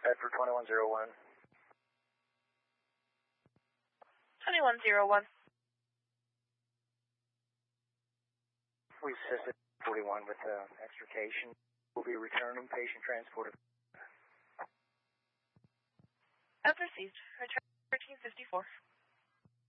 Bedford 2101. 2101. We assisted 41 with extrication. We'll be returning patient transported. As received. Return 1354.